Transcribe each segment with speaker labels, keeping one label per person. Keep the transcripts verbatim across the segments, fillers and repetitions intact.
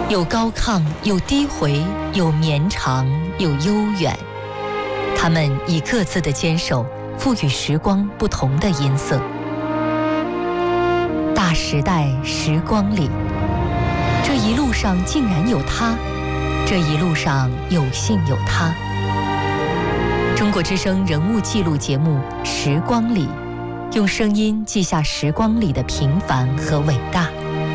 Speaker 1: 有高亢，有低回，有绵长，有悠远。他们以各自的坚守，赋予时光不同的音色。大时代时光里，这一路上竟然有他，这一路上有幸有他。中国之声人物记录节目《时光里》，用声音记下时光里的平凡和伟大。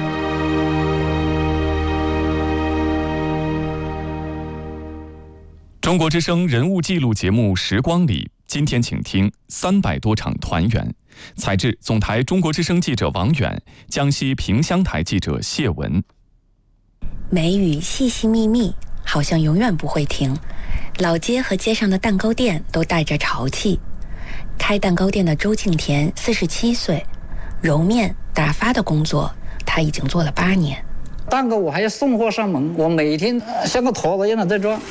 Speaker 2: 中国之声人物记录节目《时光里》，今天请听三百多场团圆。采制总台中国之声记者王远，江西萍乡台记者谢文。
Speaker 3: 梅雨细细密密，好像永远不会停。老街和街上的蛋糕店都带着潮气。开蛋糕店的周敬田四十七岁，揉面打发的工作他已经做了八年。
Speaker 4: 蛋糕我还要送货上门，我每天像个陀螺一样的在转。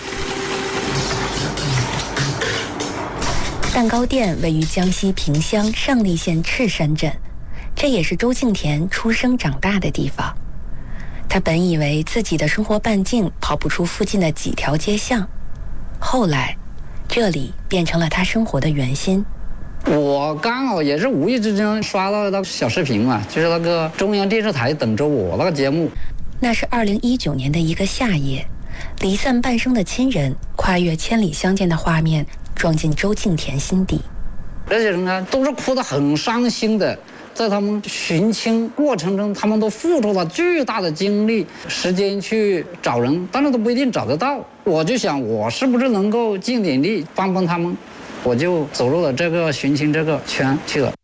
Speaker 3: 蛋糕店位于江西萍乡上栗县赤山镇，这也是周敬田出生长大的地方。他本以为自己的生活半径跑不出附近的几条街巷，后来这里变成了他生活的圆心。
Speaker 4: 我刚好也是无意之间刷到那个小视频嘛，就是那个中央电视台等着我那个节目。
Speaker 3: 那是二零一九年的一个夏夜，离散半生的亲人跨越千里相见的画面撞进周敬田心底。
Speaker 4: 这些人啊，都是哭得很伤心的，在他们寻亲过程中，他们都付出了巨大的精力、时间去找人，但是都不一定找得到。我就想，我是不是能够尽点力帮帮他们？我就走入了这个寻亲这个圈去了。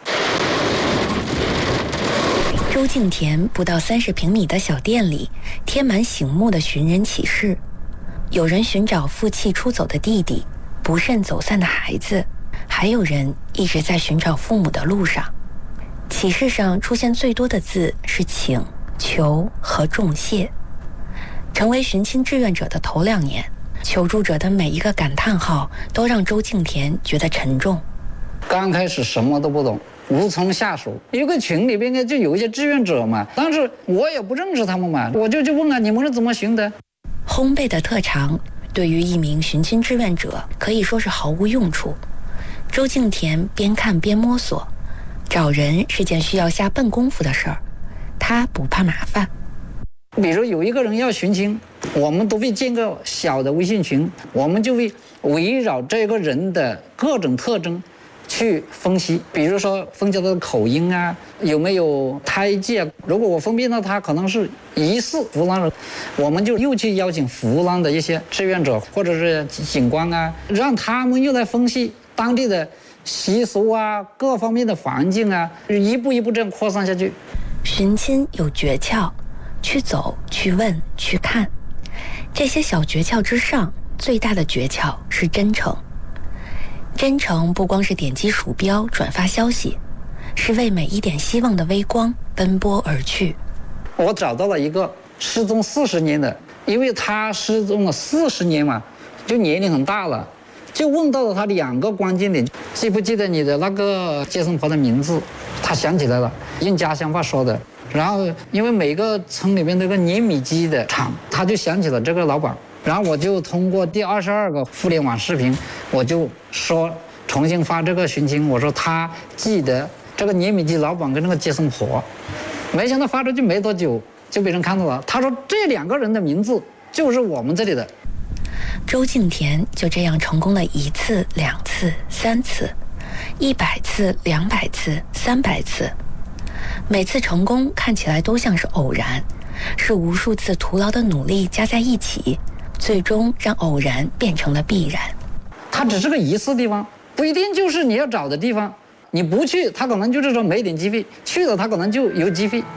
Speaker 3: 周敬田不到三十平米的小店里，贴满醒目的寻人启事。有人寻找负气出走的弟弟，不慎走散的孩子，还有人一直在寻找父母的路上。启事上出现最多的字是请、求和重谢。成为寻亲志愿者的头两年，求助者的每一个感叹号都让周敬田觉得沉重。
Speaker 4: 刚开始什么都不懂，无从下手。一个群里边呢就有一些志愿者嘛，但是我也不认识他们嘛，我就就问啊，你们是怎么寻的？
Speaker 3: 烘焙的特长对于一名寻亲志愿者可以说是毫无用处。周敬田边看边摸索，找人是件需要下笨功夫的事儿，他不怕麻烦。
Speaker 4: 比如有一个人要寻亲，我们都会建个小的微信群，我们就会围绕这个人的各种特征去分析，比如说分析他的口音啊，有没有胎记啊。如果我分辨到他可能是疑似湖南人，我们就又去邀请湖南的一些志愿者或者是警官啊，让他们又来分析当地的习俗啊，各方面的环境啊，一步一步这样扩散下去。
Speaker 3: 寻亲有诀窍，去走，去问，去看。这些小诀窍之上，最大的诀窍是真诚。真诚不光是点击鼠标转发消息，是为每一点希望的微光奔波而去。
Speaker 4: 我找到了一个失踪四十年的，因为他失踪了四十年嘛，就年龄很大了，就问到了他两个关键点：记不记得你的那个接生婆的名字？他想起来了，用家乡话说的。然后因为每个村里面都有个碾米机的厂，他就想起了这个老板。然后我就通过第二十二个互联网视频，我就说重新发这个寻亲，我说他记得这个碾米机老板跟那个接生婆，没想到发出去没多久就被人看到了。他说这两个人的名字就是我们这里的。
Speaker 3: 周敬田就这样成功了一次、两次、三次，一百次、两百次、三百次。每次成功看起来都像是偶然，是无数次徒劳的努力加在一起，最终让偶然变成了必然。
Speaker 4: 它只是个疑似地方，不一定就是你要找的地方。你不去，它可能就是说没点机会；去了，它可能就有机会。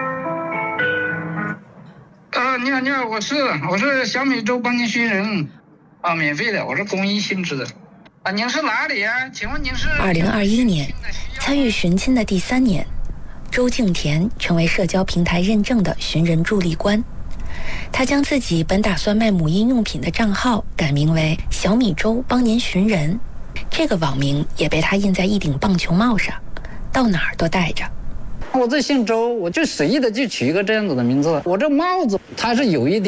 Speaker 5: 啊，你好，你好，我是我是小米粥帮您寻人，啊，免费的，我是公益性质的。啊，您是哪里啊？请问您是？
Speaker 3: 二零二一年，参与寻亲的第三年，周敬田成为社交平台认证的寻人助力官。他将自己本打算卖母婴用品的账号改名为小米粥帮您寻人，这个网名也被他印在一顶棒球帽上，到哪儿都带着。
Speaker 4: 我这姓周，我就随意的就取一个这样子的名字了。我这帽子它是有一点